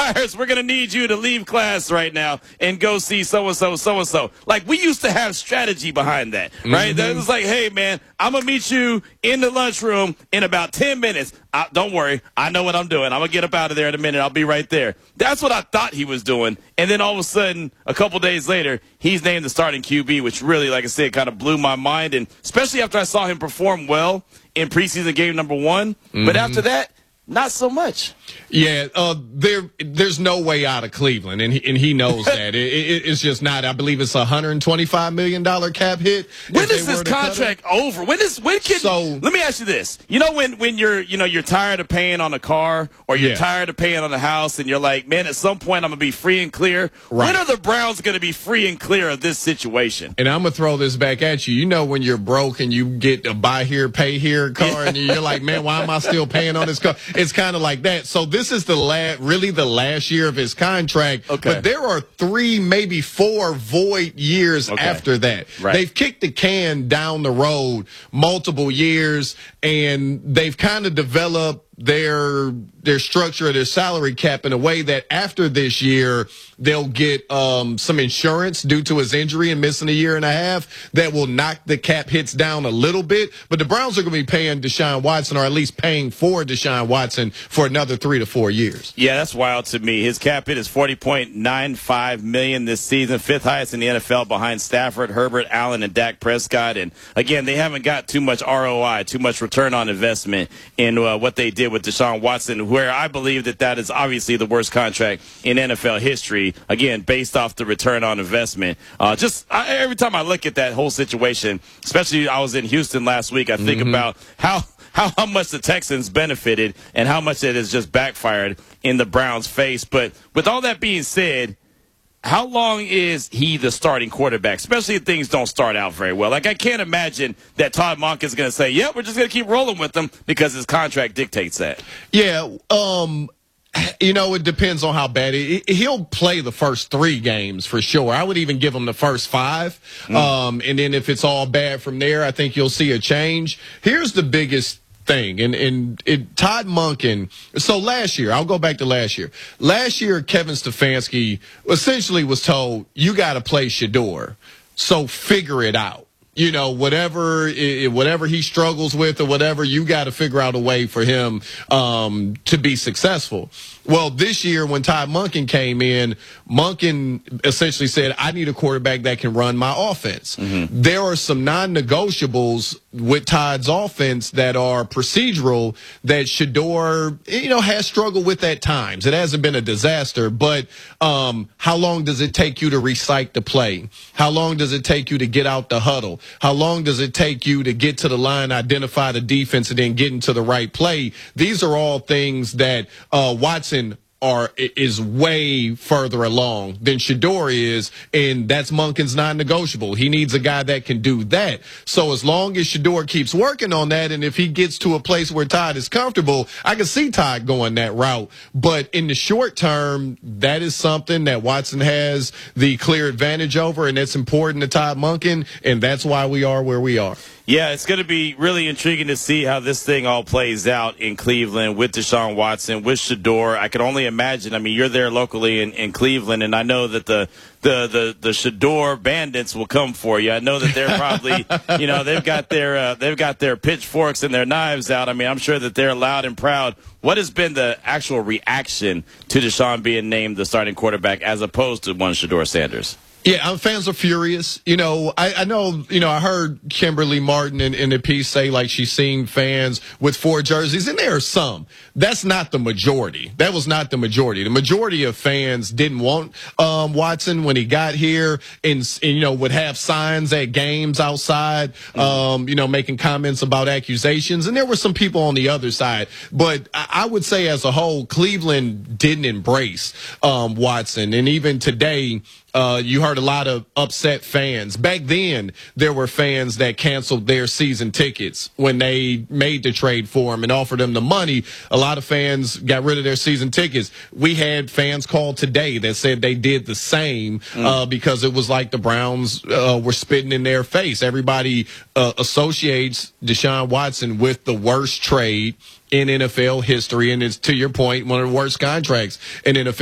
Myers, we're going to need you to leave class right now and go see so-and-so, so-and-so. Like, we used to have strategy behind that, right? Mm-hmm. That was like, hey, man, I'm going to meet you in the lunchroom in about 10 minutes. Don't worry. I know what I'm doing. I'm going to get up out of there in a minute. I'll be right there. That's what I thought he was doing. And then all of a sudden, a couple days later, he's named the starting QB, which really, like I said, kind of blew my mind. And especially after I saw him perform well in preseason game number 1. Mm-hmm. But after that, not so much. Yeah, there's no way out of Cleveland, and he knows that. It's just not. I believe it's $125 million cap hit. When is this contract over? Let me ask you this. You know when you're tired of paying on a car or you're tired of paying on a house and you're like, man, at some point I'm going to be free and clear. Right. When are the Browns going to be free and clear of this situation? And I'm going to throw this back at you. You know when you're broke and you get a buy here, pay here car and you're like, man, why am I still paying on this car? It's kind of like that. So this is really the last year of his contract. Okay. But there are 3, maybe 4 void years after that. Right. They've kicked the can down the road multiple years, and they've kind of developed their structure of their salary cap in a way that after this year they'll get some insurance due to his injury and missing a year and a half that will knock the cap hits down a little bit. But the Browns are going to be paying Deshaun Watson, or at least paying for Deshaun Watson, for another 3 to 4 years. Yeah, that's wild to me. His cap hit is $40.95 million this season, 5th highest in the NFL behind Stafford, Herbert, Allen, and Dak Prescott. And again, they haven't got too much ROI, too much return on investment in what they did with Deshaun Watson, where I believe that is obviously the worst contract in NFL history, again, based off the return on investment. Every time I look at that whole situation, especially I was in Houston last week, I think about how much the Texans benefited and how much it has just backfired in the Browns' face. But with all that being said, how long is he the starting quarterback, especially if things don't start out very well? Like, I can't imagine that Todd Monken is going to say, we're just going to keep rolling with him because his contract dictates that. Yeah, it depends on how bad he'll play the first 3 games for sure. I would even give him the first 5. And then if it's all bad from there, I think you'll see a change. Here's the biggest thing, and Todd Monken. So last year, I'll go back to last year. Last year, Kevin Stefanski essentially was told, you got to play Shedeur, so figure it out. Whatever he struggles with or whatever, you got to figure out a way for him to be successful. Well, this year when Todd Monken came in, Monken essentially said, I need a quarterback that can run my offense. Mm-hmm. There are some non-negotiables with Todd's offense that are procedural that Shedeur, has struggled with at times. It hasn't been a disaster, but how long does it take you to recite the play? How long does it take you to get out the huddle? How long does it take you to get to the line, identify the defense, and then get into the right play? These are all things that Watson is way further along than Shedeur is, and that's Monken's non-negotiable. He needs a guy that can do that. So as long as Shedeur keeps working on that, and if he gets to a place where Todd is comfortable, I can see Todd going that route. But in the short term, that is something that Watson has the clear advantage over, and it's important to Todd Monken, and that's why we are where we are. Yeah, it's going to be really intriguing to see how this thing all plays out in Cleveland with Deshaun Watson, with Shedeur. I can only imagine. I mean, you're there locally in Cleveland, and I know that the Shedeur bandits will come for you. I know that they're probably, they've got their pitchforks and their knives out. I mean, I'm sure that they're loud and proud. What has been the actual reaction to Deshaun being named the starting quarterback as opposed to one Shedeur Sanders? Yeah, fans are furious. I know, I heard Kimberly Martin in the piece say, like, she's seen fans with 4 jerseys, and there are some. That's not the majority. That was not the majority. The majority of fans didn't want Watson when he got here and would have signs at games outside, making comments about accusations. And there were some people on the other side. But I would say as a whole, Cleveland didn't embrace Watson. And even today, you heard a lot of upset fans. Back then, there were fans that canceled their season tickets when they made the trade for him and offered him the money. A lot of fans got rid of their season tickets. We had fans call today that said they did the same because it was like the Browns were spitting in their face. Everybody associates Deshaun Watson with the worst trade in NFL history, and it's, to your point, one of the worst contracts in NFL